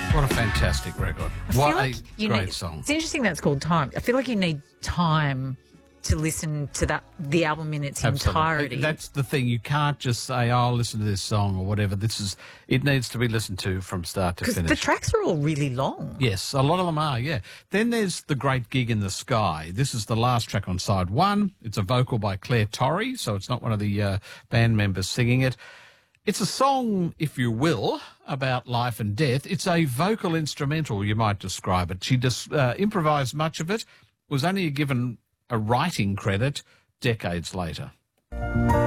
What a fantastic record. What a great song. It's interesting that's called Time. I feel like you need time to listen to the album in its entirety. That's the thing. You can't just say, "Oh, listen to this song" or whatever. It needs to be listened to from start to finish. Because the tracks are all really long. Yes, a lot of them are, yeah. Then there's The Great Gig in the Sky. This is the last track on side one. It's a vocal by Claire Torrey, so it's not one of the band members singing it. It's a song, if you will, about life and death. It's a vocal instrumental, you might describe it. She just improvised much of it, was only given a writing credit decades later.